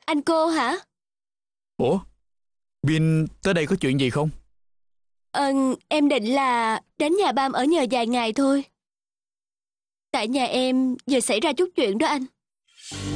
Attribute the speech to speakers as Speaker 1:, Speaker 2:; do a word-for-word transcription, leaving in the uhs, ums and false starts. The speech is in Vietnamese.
Speaker 1: Anh cô hả?
Speaker 2: Ủa, Vin tới đây có chuyện gì không?
Speaker 1: Ờ, em định là đến nhà Bam ở nhờ vài ngày thôi. Tại nhà em vừa xảy ra chút chuyện đó anh.